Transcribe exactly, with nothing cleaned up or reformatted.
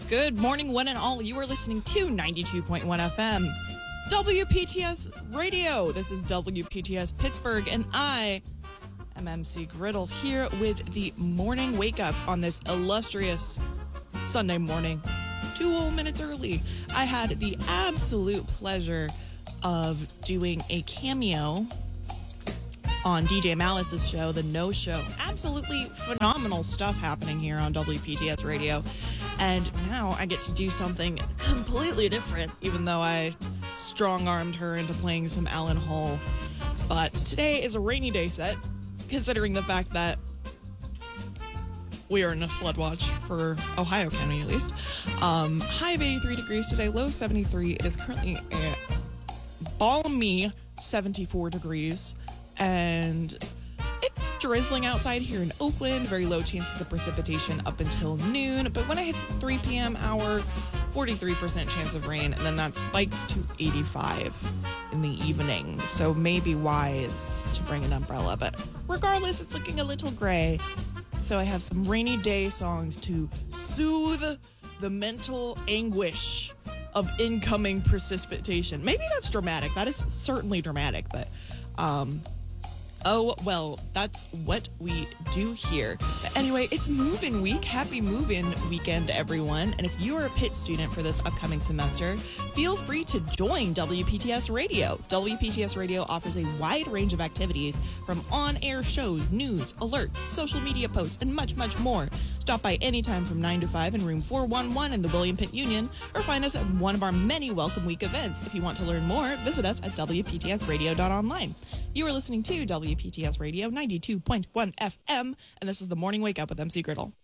Good morning, one and all. You are listening to ninety-two point one F M, W P T S Radio. This is W P T S Pittsburgh, and I am M C Griddle here with the morning wake up on this illustrious Sunday morning. Two whole minutes early. I had the absolute pleasure of doing a cameo on D J Malice's show, The No Show. Absolutely phenomenal stuff happening here on W P T S Radio. And now I get to do something completely different, even though I strong-armed her into playing some Alan Hall. But today is a rainy day set, considering the fact that we are in a flood watch for Ohio County, at least. Um, high of eighty-three degrees today, low seventy-three. It is currently a balmy seventy-four degrees. And it's drizzling outside here in Oakland. Very low chances of precipitation up until noon. But when it hits the three p.m. hour, forty-three percent chance of rain. And then that spikes to eighty-five in the evening. So maybe wise to bring an umbrella. But regardless, it's looking a little gray. So I have some rainy day songs to soothe the mental anguish of incoming precipitation. Maybe that's dramatic. That is certainly dramatic. But um oh, well, that's what we do here. But anyway, it's move-in week. Happy move-in weekend, everyone. And if you are a Pitt student for this upcoming semester, feel free to join W P T S Radio. W P T S Radio offers a wide range of activities from on-air shows, news, alerts, social media posts, and much, much more. Stop by anytime from nine to five in room four one one in the William Pitt Union, or find us at one of our many Welcome Week events. If you want to learn more, visit us at W P T S radio dot online. You are listening to W P T S Radio ninety-two point one F M, and this is the Morning Wake Up with M C Griddle.